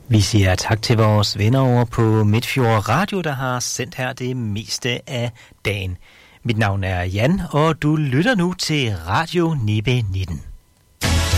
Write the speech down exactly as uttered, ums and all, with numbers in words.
Vi siger tak til vores venner over på Midtfjord Radio, der har sendt her det meste af dagen. Mit navn er Jan, og du lytter nu til Radio Nibe nitten.